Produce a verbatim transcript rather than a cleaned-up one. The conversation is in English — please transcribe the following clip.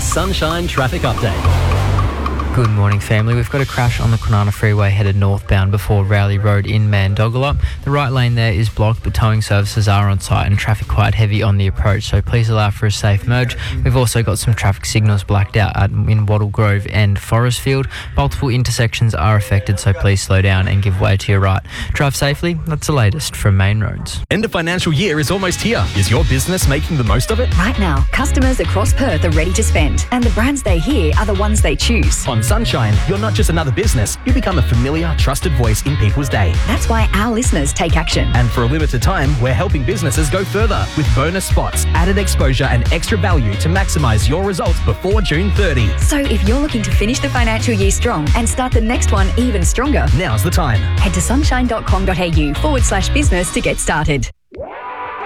A Sunshine traffic update. Good morning, family. We've got a crash on the Kwinana Freeway headed northbound before Rowley Road in Mandogala. The right lane there is blocked, but towing services are on site and traffic quite heavy on the approach, so please allow for a safe merge. We've also got some traffic signals blacked out at, in Wattle Grove and Forestfield. Multiple intersections are affected, so please slow down and give way to your right. Drive safely. That's the latest from Main Roads. End of financial year is almost here. Is your business making the most of it? Right now, customers across Perth are ready to spend, and the brands they hear are the ones they choose. On Sunshine, you're not just another business, you become a familiar, trusted voice in people's day. That's why our listeners take action. And for a limited time, we're helping businesses go further with bonus spots, added exposure and extra value to maximise your results before June thirtieth. So if you're looking to finish the financial year strong and start the next one even stronger, now's the time. Head to sunshine.com.au forward slash business to get started.